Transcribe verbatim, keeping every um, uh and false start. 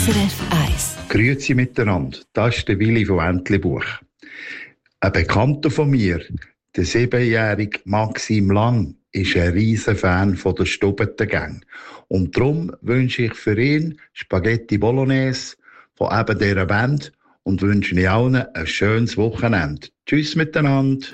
S R F eins. Grüezi miteinander, das ist der Willi von Entlebuch. Ein Bekannter von mir, der siebenjährige Maxim Lang, ist ein riesen Fan von der Stubbentengang. Und darum wünsche ich für ihn Spaghetti Bolognese von eben dieser Band und wünsche Ihnen allen ein schönes Wochenende. Tschüss miteinander.